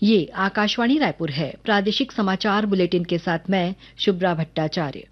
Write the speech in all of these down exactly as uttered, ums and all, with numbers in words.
ये आकाशवाणी रायपुर है। प्रादेशिक समाचार बुलेटिन के साथ मैं शुभ्रा भट्टाचार्य।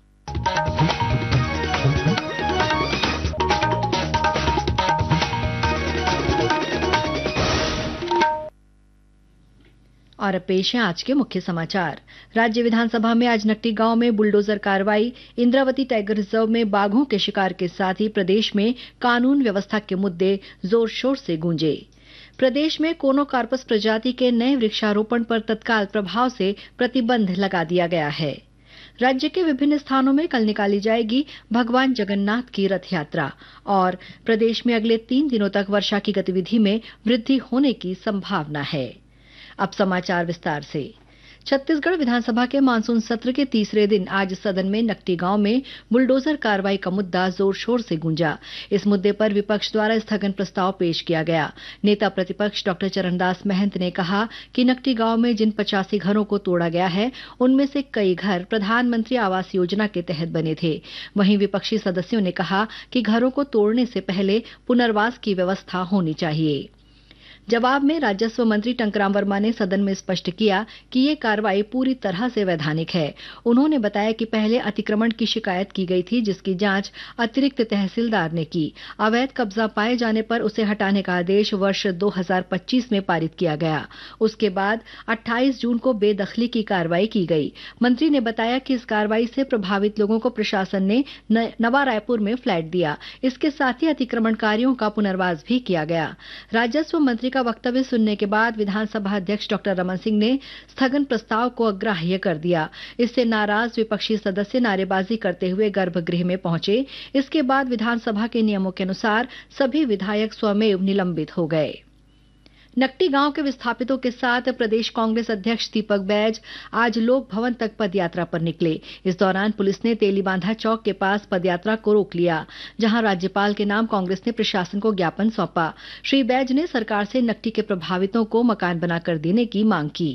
और अब पेश है आज के मुख्य समाचार। राज्य विधानसभा में आज नकटी गांव में बुलडोजर कार्रवाई, इंद्रावती टाइगर रिजर्व में बाघों के शिकार के साथ ही प्रदेश में कानून व्यवस्था के मुद्दे जोर शोर से गूंजे। प्रदेश में कोनोकार्पस प्रजाति के नए वृक्षारोपण पर तत्काल प्रभाव से प्रतिबंध लगा दिया गया है। राज्य के विभिन्न स्थानों में कल निकाली जाएगी भगवान जगन्नाथ की रथ यात्रा और प्रदेश में अगले तीन दिनों तक वर्षा की गतिविधि में वृद्धि होने की संभावना है। अब समाचार विस्तार से। छत्तीसगढ़ विधानसभा के मानसून सत्र के तीसरे दिन आज सदन में नकटी गांव में बुलडोजर कार्रवाई का मुद्दा जोर शोर से गूंजा। इस मुद्दे पर विपक्ष द्वारा स्थगन प्रस्ताव पेश किया गया। नेता प्रतिपक्ष डॉक्टर चरणदास महंत ने कहा कि नकटी गांव में जिन पचासी घरों को तोड़ा गया है, उनमें से कई घर प्रधानमंत्री आवास योजना के तहत बने थे। वहीं विपक्षी सदस्यों ने कहा कि घरों को तोड़ने से पहले पुनर्वास की व्यवस्था होनी चाहिए। जवाब में राजस्व मंत्री टंकराम वर्मा ने सदन में स्पष्ट किया कि ये कार्रवाई पूरी तरह से वैधानिक है। उन्होंने बताया कि पहले अतिक्रमण की शिकायत की गई थी, जिसकी जांच अतिरिक्त तहसीलदार ने की। अवैध कब्जा पाए जाने पर उसे हटाने का आदेश वर्ष दो हज़ार पच्चीस में पारित किया गया। उसके बाद अट्ठाईस जून को बेदखली की कार्रवाई की गई। मंत्री ने बताया कि इस कार्रवाई से प्रभावित लोगों को प्रशासन ने नवा रायपुर में फ्लैट दिया। इसके साथ ही अतिक्रमणकारियों का पुनर्वास भी किया गया। राजस्व मंत्री वक्तव्य सुनने के बाद विधानसभा अध्यक्ष डॉक्टर रमन सिंह ने स्थगन प्रस्ताव को अग्राह्य कर दिया। इससे नाराज विपक्षी सदस्य नारेबाजी करते हुए गर्भगृह में पहुंचे। इसके बाद विधानसभा के नियमों के अनुसार सभी विधायक स्वमेव निलंबित हो गए। नकटी गांव के विस्थापितों के साथ प्रदेश कांग्रेस अध्यक्ष दीपक बैज आज लोक भवन तक पदयात्रा पर निकले। इस दौरान पुलिस ने तेलीबांधा चौक के पास पदयात्रा को रोक लिया, जहां राज्यपाल के नाम कांग्रेस ने प्रशासन को ज्ञापन सौंपा। श्री बैज ने सरकार से नकटी के प्रभावितों को मकान बनाकर देने की मांग की।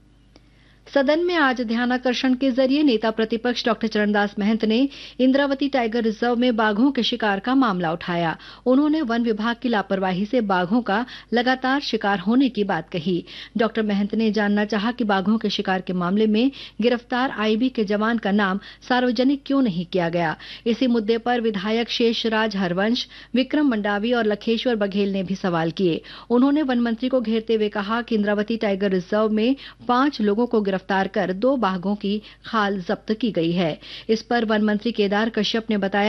सदन में आज ध्यानाकर्षण के जरिए नेता प्रतिपक्ष डॉक्टर चरणदास महंत ने इंद्रावती टाइगर रिजर्व में बाघों के शिकार का मामला उठाया। उन्होंने वन विभाग की लापरवाही से बाघों का लगातार शिकार होने की बात कही। डॉक्टर महंत ने जानना चाहा कि बाघों के शिकार के मामले में गिरफ्तार आईबी के जवान का नाम सार्वजनिक क्यों नहीं किया गया। इसी मुद्दे पर विधायक शेषराज हरवंश, विक्रम मंडावी और लखेश्वर बघेल ने भी सवाल किए। उन्होंने वन मंत्री को घेरते हुए कहा कि इंद्रावती टाइगर रिजर्व में पांच लोगों को गिरफ्तार कर दो बाघों की खाल जब्त की गई है। इस पर वन मंत्री केदार कश्यप ने बताया